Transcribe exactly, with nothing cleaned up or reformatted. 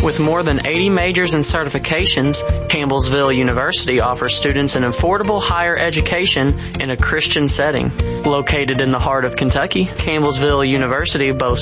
With more than eighty majors and certifications, Campbellsville University offers students an affordable higher education in a Christian setting. Located in the heart of Kentucky, Campbellsville University boasts